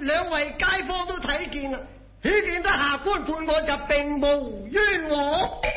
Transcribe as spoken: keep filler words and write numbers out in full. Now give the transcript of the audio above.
兩位街坊都睇見啦，只見得下官判我就並無冤枉。